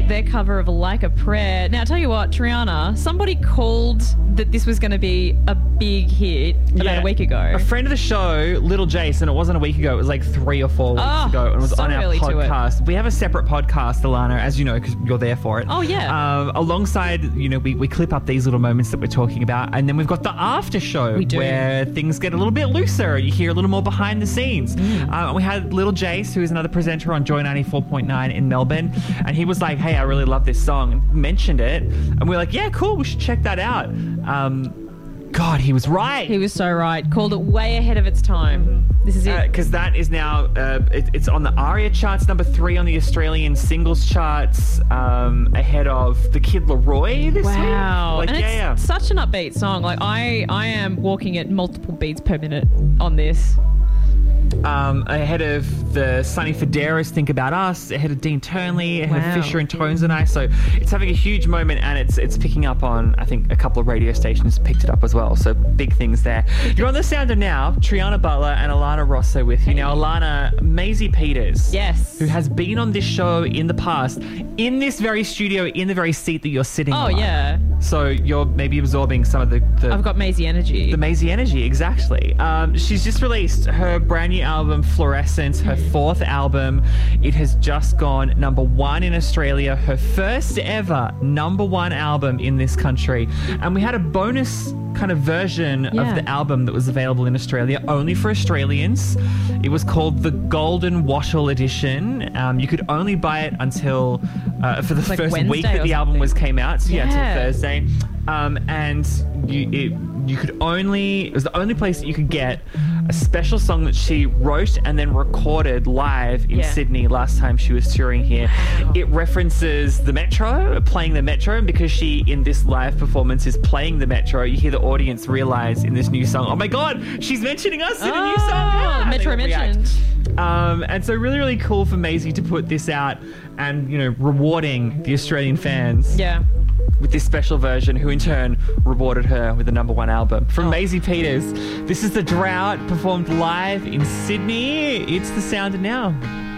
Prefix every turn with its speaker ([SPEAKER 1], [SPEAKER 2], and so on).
[SPEAKER 1] their cover of Like a Prayer. Now, I'll tell you what, Triana, somebody called that this was going to be a big hit about a week ago.
[SPEAKER 2] A friend of the show, Little Jason, it wasn't a week ago, it was like 3 or 4 weeks ago, and it was
[SPEAKER 1] so
[SPEAKER 2] on our
[SPEAKER 1] early to it.
[SPEAKER 2] podcast. We have a separate podcast, Alana, as you know, because you're there for it.
[SPEAKER 1] Oh, yeah.
[SPEAKER 2] Alongside, you know, we clip up these little moments that we're talking about, and then we've got the after show where things get a little bit looser. You hear a little more behind the scenes. We had Little Jace, who is another presenter on Joy 94.9 in Melbourne, and he was like, hey, I really love this song, and mentioned it, and we're like, yeah, cool, we should check that out. God, he was right.
[SPEAKER 1] He was so right. Called it way ahead of its time. This is it.
[SPEAKER 2] Because that is now, it's on the ARIA charts, number 3 on the Australian singles charts, ahead of The Kid Laroi this week.
[SPEAKER 1] Wow.
[SPEAKER 2] Like,
[SPEAKER 1] and it's such an upbeat song. Like, I am walking at multiple beats per minute on this.
[SPEAKER 2] Ahead of the Sonny Fodera's Think About Us, ahead of Dean Turnley, ahead of Fisher and Tones and I. So it's having a huge moment, and it's picking up on, I think, a couple of radio stations picked it up as well. So big things there. You're on The Sounder now. Triana Butler and Alana Rosso with you. Now, Alana, Maisie Peters.
[SPEAKER 1] Yes.
[SPEAKER 2] Who has been on this show in the past, in this very studio, in the very seat that you're sitting on.
[SPEAKER 1] Oh, yeah.
[SPEAKER 2] So you're maybe absorbing some of the
[SPEAKER 1] I've got Maisie energy.
[SPEAKER 2] The Maisie energy, exactly. She's just released her brand new album, Fluorescence, her 4th album. It has just gone number 1 in Australia, her first ever number 1 album in this country. And we had a bonus kind of version of the album that was available in Australia only for Australians. It was called the Golden Wattle Edition. You could only buy it until for the first week that the album came out. So until Thursday. And you could only, it was the only place that you could get a special song that she wrote and then recorded live in Sydney last time she was touring here. Wow. It references the Metro, playing the Metro, and because she, in this live performance, is playing the Metro, you hear the audience realise in this new song, oh my God, she's mentioning us in a new song.
[SPEAKER 1] Metro mentioned.
[SPEAKER 2] And so really, really cool for Maisie to put this out and, you know, rewarding the Australian fans.
[SPEAKER 1] Yeah.
[SPEAKER 2] With this special version, who in turn rewarded her with the number 1 album. From Maisie Peters, this is The Drought, performed live in Sydney. It's The Sounder now.